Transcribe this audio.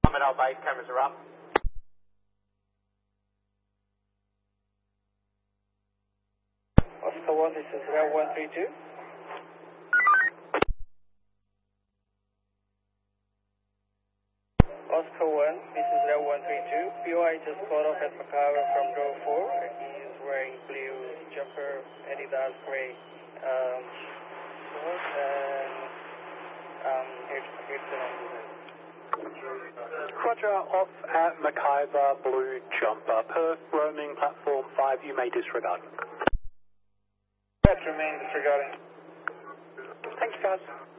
Our base cameras are up. Oscar 1, this is Rail 132. Oscar 1, this is Rail 132. POI just caught off at Macabre from row 4. He is wearing blue jumper, Adidas gray shorts, and here's the number. Roger, off at Macabre, blue jumper. Perth, roaming platform 5, you may disregard. That remains disregarding. Thanks, guys.